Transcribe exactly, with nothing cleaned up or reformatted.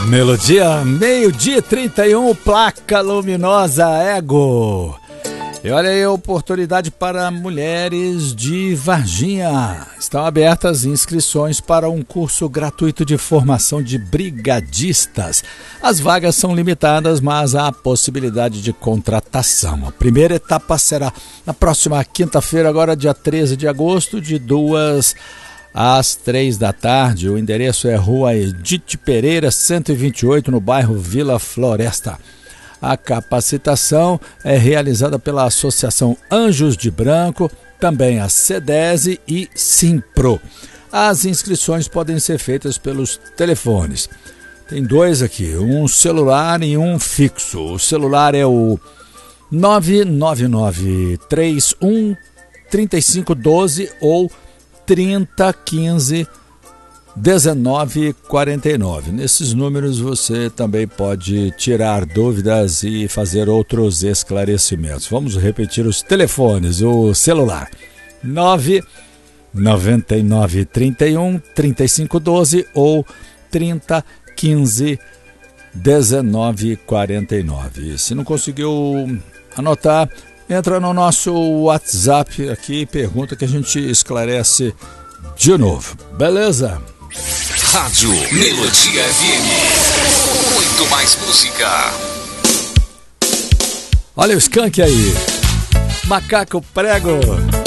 Melodia, meio-dia trinta e um, placa luminosa Ego. E olha aí a oportunidade para mulheres de Varginha. Estão abertas inscrições para um curso gratuito de formação de brigadistas. As vagas são limitadas, mas há a possibilidade de contratação. A primeira etapa será na próxima quinta-feira, agora dia treze de agosto, de duas às três da tarde. O endereço é Rua Edith Pereira, cento e vinte e oito, no bairro Vila Floresta. A capacitação é realizada pela Associação Anjos de Branco, também a SEDESE e Simpro. As inscrições podem ser feitas pelos telefones. Tem dois aqui, um celular e um fixo. O celular é o nove nove nove três um três cinco um dois ou trinta quinze dezenove quarenta e nove. Nesses números você também pode tirar dúvidas e fazer outros esclarecimentos. Vamos repetir os telefones. O celular nove nove nove três um três cinco um dois ou trinta quinze dezenove quarenta e nove. Se não conseguiu anotar, entra no nosso WhatsApp aqui e pergunta que a gente esclarece de novo. Beleza? Rádio Melodia F M. Muito mais música. Olha o Skank aí. Macaco Prego.